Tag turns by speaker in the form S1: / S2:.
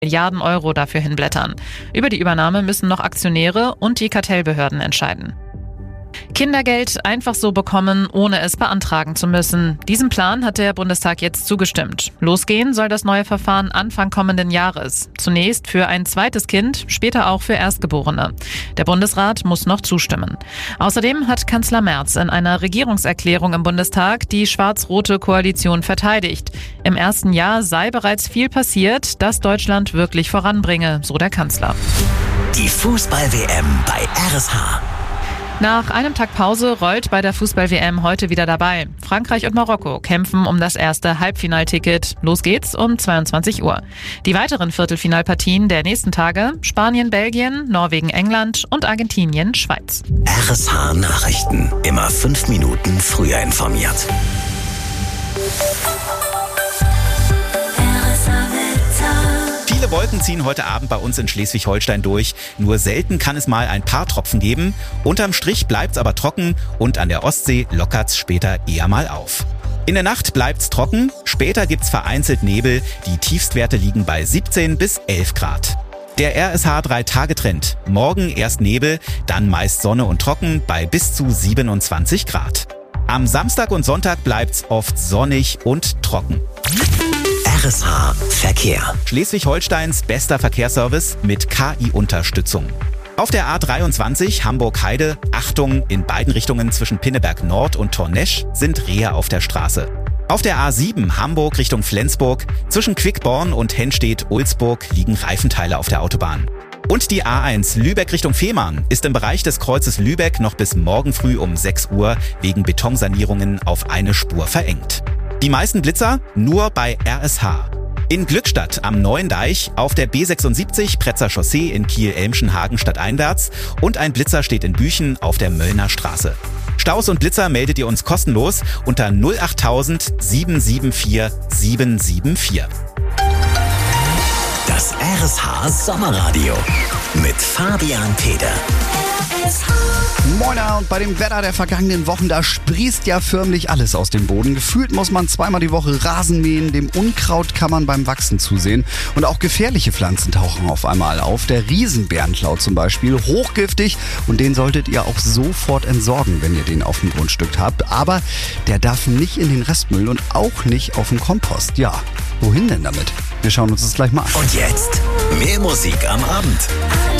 S1: Milliarden Euro dafür hinblättern. Über die Übernahme müssen noch Aktionäre und die Kartellbehörden entscheiden. Kindergeld einfach so bekommen, ohne es beantragen zu müssen. Diesem Plan hat der Bundestag jetzt zugestimmt. Losgehen soll das neue Verfahren Anfang kommenden Jahres. Zunächst für ein zweites Kind, später auch für Erstgeborene. Der Bundesrat muss noch zustimmen. Außerdem hat Kanzler Merz in einer Regierungserklärung im Bundestag die schwarz-rote Koalition verteidigt. Im ersten Jahr sei bereits viel passiert, das Deutschland wirklich voranbringe, so der Kanzler.
S2: Die Fußball-WM bei RSH.
S1: Nach einem Tag Pause rollt bei der Fußball-WM heute wieder dabei. Frankreich und Marokko kämpfen um das erste Halbfinalticket. Los geht's um 22 Uhr. Die weiteren Viertelfinalpartien der nächsten Tage: Spanien, Belgien, Norwegen, England und Argentinien, Schweiz.
S2: RSH Nachrichten. Immer 5 Minuten früher informiert.
S3: Viele Wolken ziehen heute Abend bei uns in Schleswig-Holstein durch. Nur selten kann es mal ein paar Tropfen geben. Unterm Strich bleibt's aber trocken und an der Ostsee lockert's später eher mal auf. In der Nacht bleibt's trocken, später gibt's vereinzelt Nebel. Die Tiefstwerte liegen bei 17 bis 11 Grad. Der RSH 3-Tage-Trend. Morgen erst Nebel, dann meist Sonne und trocken bei bis zu 27 Grad. Am Samstag und Sonntag bleibt's oft sonnig und trocken.
S2: RSH Verkehr.
S3: Schleswig-Holsteins bester Verkehrsservice mit KI-Unterstützung. Auf der A23 Hamburg-Heide, Achtung, in beiden Richtungen zwischen Pinneberg Nord und Tornesch sind Rehe auf der Straße. Auf der A7 Hamburg Richtung Flensburg, zwischen Quickborn und Henstedt-Ulzburg liegen Reifenteile auf der Autobahn. Und die A1 Lübeck Richtung Fehmarn ist im Bereich des Kreuzes Lübeck noch bis morgen früh um 6 Uhr wegen Betonsanierungen auf eine Spur verengt. Die meisten Blitzer nur bei RSH. In Glückstadt am Neuen Deich, auf der B76 Pretzer Chaussee in Kiel-Elmschenhagen stadteinwärts und ein Blitzer steht in Büchen auf der Möllner Straße. Staus und Blitzer meldet ihr uns kostenlos unter 08000 774 774.
S2: Das RSH Sommerradio mit Fabian Teder.
S4: Moin, und bei dem Wetter der vergangenen Wochen, da sprießt ja förmlich alles aus dem Boden. Gefühlt muss man zweimal die Woche Rasen mähen, dem Unkraut kann man beim Wachsen zusehen. Und auch gefährliche Pflanzen tauchen auf einmal auf. Der Riesenbärenklau zum Beispiel, hochgiftig, und den solltet ihr auch sofort entsorgen, wenn ihr den auf dem Grundstück habt. Aber der darf nicht in den Restmüll und auch nicht auf den Kompost. Ja, wohin denn damit? Wir schauen uns das gleich mal an.
S2: Und jetzt mehr Musik am Abend.